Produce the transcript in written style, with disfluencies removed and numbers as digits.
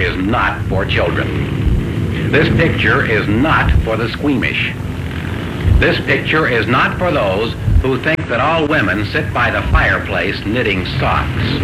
is not for children. This picture is not for the squeamish. This picture is not for those who think that all women sit by the fireplace knitting socks.